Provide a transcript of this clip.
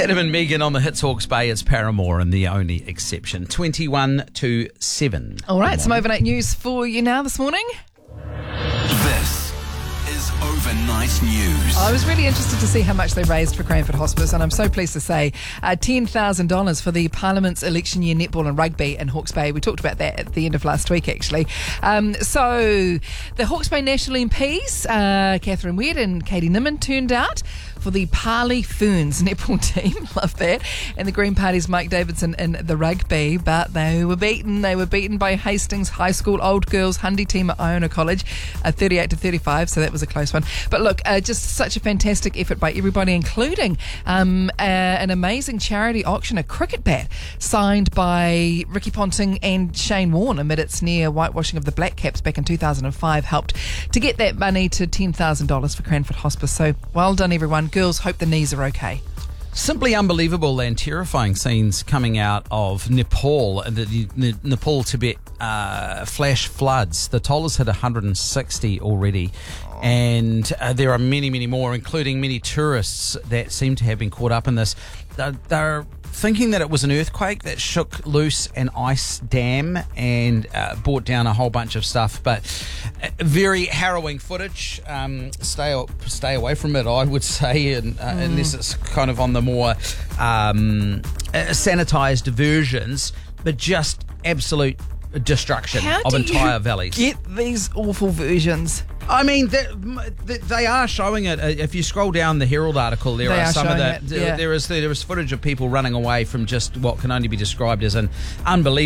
Adam and Megan on the Hits Hawke's Bay. It's Paramore and the only exception. 21 to 7. All right, some overnight news for you now this morning. This is Overnight News. I was really interested to see how much they raised for Cranford Hospice, and I'm so pleased to say $10,000 for the Parliament's election year netball and rugby in Hawke's Bay. We talked about that at the end of last week, actually. So the Hawke's Bay National MPs, Catherine Weird and Katie Nimmin, turned out for the Parley Ferns netball team. Love that. And the Green Party's Mike Davidson in the rugby, but they were beaten. They were beaten by Hastings High School Old Girls Hundy team at Iona College, 38 to 35, so that was a close one. But look, just such a fantastic effort by everybody, including an amazing charity auction, a cricket bat signed by Ricky Ponting and Shane Warne amid its near whitewashing of the Black Caps back in 2005, helped to get that money to $10,000 for Cranford Hospice. So well done, everyone. Girls, hope the knees are okay. Simply unbelievable and terrifying scenes coming out of Nepal, the Nepal-Tibet flash floods. The toll has hit 160 already, and there are many, many more, including many tourists that seem to have been caught up in this. They're thinking that it was an earthquake that shook loose an ice dam and brought down a whole bunch of stuff, but very harrowing footage. Stay away from it, I would say, unless it's kind of on the more sanitized versions, but just absolute destruction of entire valleys. Get these awful versions. I mean, they are showing it. If you scroll down the Herald article, there is footage of people running away from just what can only be described as an unbelievable